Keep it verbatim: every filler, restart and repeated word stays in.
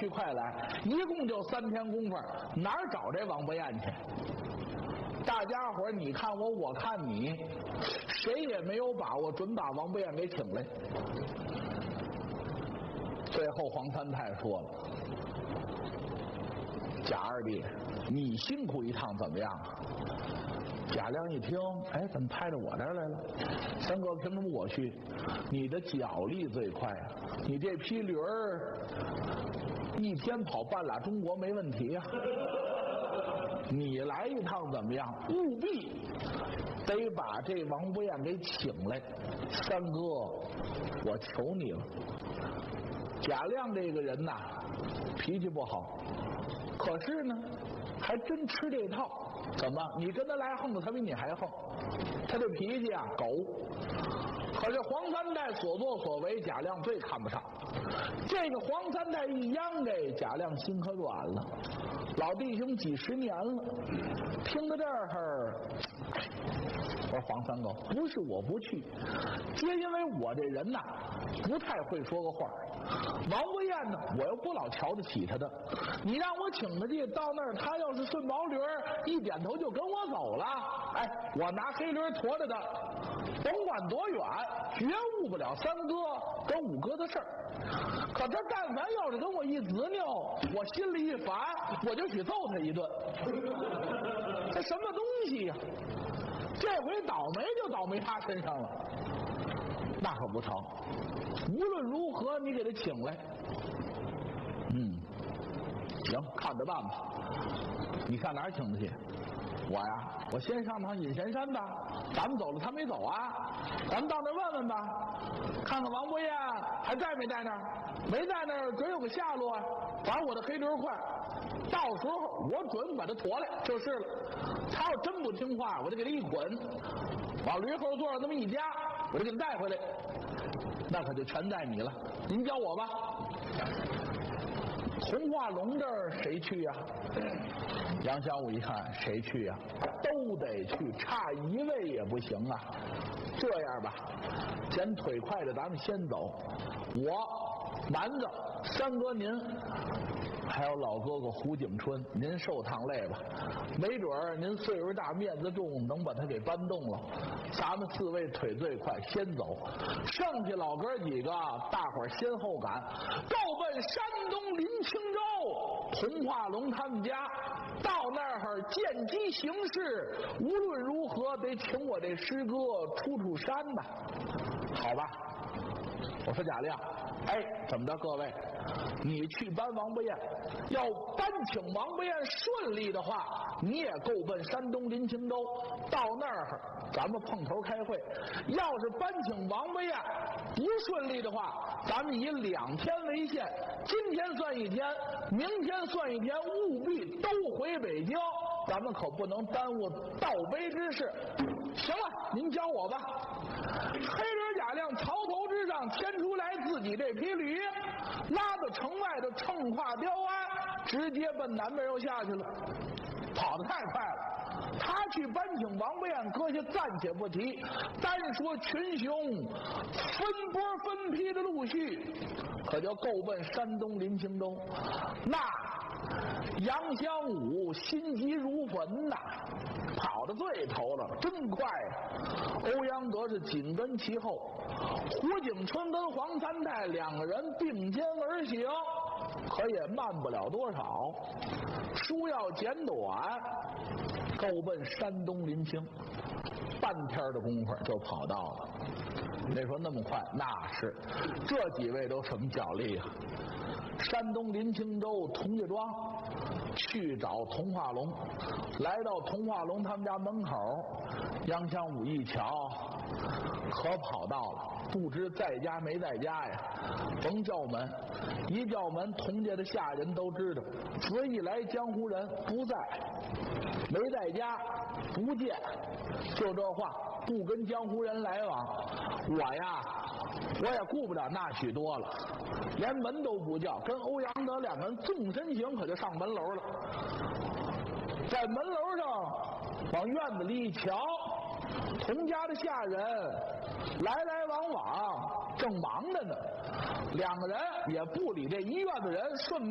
去快来，一共就三天功夫，哪儿找这王伯彦去？大家伙儿你看我，我看你，谁也没有把握准把王伯彦给请来。最后黄三太说了：“贾二弟，你辛苦一趟怎么样啊？”贾亮一听，哎，怎么派到我这儿来了？三哥，凭什么我去？你的脚力最快啊！你这匹驴儿一天跑半拉中国没问题啊！你来一趟怎么样？务必得把这王伯彦给请来。三哥，我求你了。贾亮这个人呐，脾气不好，可是呢，还真吃这套。怎么？你跟他来横的，他比你还横。他这脾气啊，狗。可是黄三太所作所为，贾亮最看不上。这个黄三太一央给贾亮心可软了。老弟兄几十年了，听到这儿，我说黄三哥，不是我不去，皆因为我这人呐，不太会说个话。王伯彦呢，我又不老瞧得起他的。你让我请他去，到那儿他要是顺毛驴一点头就跟我走了，哎，我拿黑驴驮着他，甭管多远，绝误不了三哥跟五哥的事儿。可他但凡要是跟我一执拗，我心里一烦，我就许揍他一顿。这什么东西呀、啊？这回倒霉就倒霉他身上了。那可不成，无论如何你给他请来。嗯，行，看着办吧。你上哪儿请他去？我呀，我先上趟隐贤山吧。咱们走了，他没走啊，咱们到那儿问问吧，看看王伯彦还在没在那儿。没在那儿，准有个下落啊。反正我的黑驴快，到时候我准把他驮来就是了。他要真不听话，我就给他一捆，往驴后座上那么一夹，我就给他带回来。那可就全在你了，您教我吧。童话龙这儿谁去呀、啊？杨小武一看，谁去呀、啊？都得去，差一位也不行啊。这样吧，捡腿快的咱们先走，我蛮子三哥您，还有老哥哥胡景春，您受趟累吧，没准儿您岁数大面子重，能把他给搬动了。咱们四位腿最快，先走，剩下老哥几个大伙儿先后赶，够奔山东临清州童话龙他们家。到那儿见机行事，无论如何得请我这师哥出出山吧。好吧，我说贾亮，哎，怎么着各位，你去搬王伯彦，要搬请王伯彦顺利的话，你也够奔山东临清州，到那儿咱们碰头开会。要是搬请王伯彦不顺利的话，咱们以两天为限，今天算一天，明天算一天，务必都回北京，咱们可不能耽误道碑之事。行了，您教我吧。黑驴贾亮槽头之上牵出来自己这匹驴，拉到城外的乘跨雕鞍，直接奔南边又下去了，跑得太快了。他去搬请王伯彦，搁下暂且不提，单说群雄分波分批的陆续，可就够奔山东临清州。那杨香武心急如焚呐，跑得最头了，真快啊！欧阳德是紧跟其后，胡景春跟黄三太两个人并肩而行，可也慢不了多少。书要简短，够奔山东临清，半天的功夫就跑到了。你说那么快，那是这几位都什么脚力啊？山东临清州童家庄去找童话龙，来到童话龙他们家门口，杨香武一瞧，可跑到了，不知在家没在家呀。甭叫门，一叫门，童家的下人都知道，此一来江湖人不在，没在家，不见，就这话，不跟江湖人来往。我呀，我也顾不了那许多了，连门都不叫，跟欧阳德两个人纵身行，可就上门楼了。在门楼上往院子里一瞧，童家的下人来来往往，正忙着呢。两个人也不理这一院的人，顺